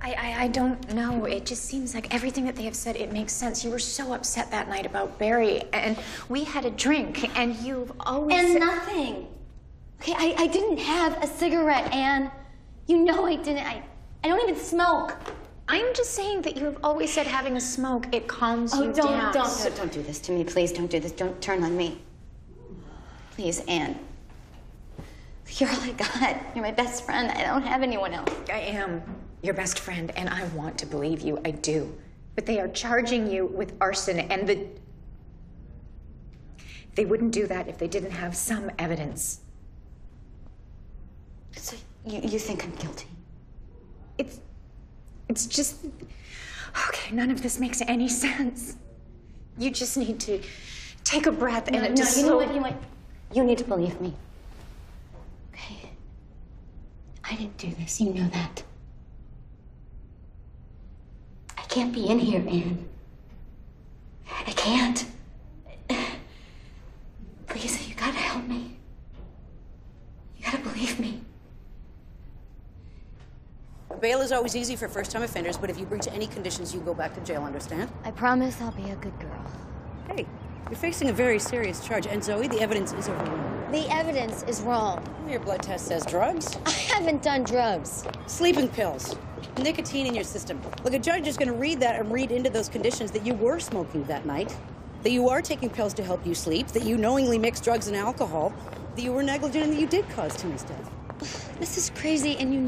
I don't know. It just seems like everything that they have said, it makes sense. You were so upset that night about Barry, and we had a drink, and you've always... And nothing. Okay, I didn't have a cigarette, Anne. You know I didn't. I don't even smoke. I'm just saying that you have always said having a smoke, it calms you down. Don't do this to me, please. Don't do this. Don't turn on me. Please, Anne. You're all I got. You're my best friend. I don't have anyone else. I am your best friend, and I want to believe you. I do. But they are charging you with arson, and they wouldn't do that if they didn't have some evidence. So you think I'm guilty? It's just... Okay, none of this makes any sense. You just need to take a breath and just... You know what? You need to believe me. Okay? I didn't do this. You know that. I can't be in here, Anne. I can't. Please, you gotta help me. You gotta believe me. Bail is always easy for first-time offenders, but if you breach any conditions, you go back to jail, understand? I promise I'll be a good girl. Hey, you're facing a very serious charge, and Zoe, the evidence is overwhelming. The evidence is wrong. Your blood test says drugs. I haven't done drugs. Sleeping pills. Nicotine in your system. Look, a judge is going to read that and read into those conditions that you were smoking that night, that you are taking pills to help you sleep, that you knowingly mixed drugs and alcohol, that you were negligent, and that you did cause Timmy's death. This is crazy, and you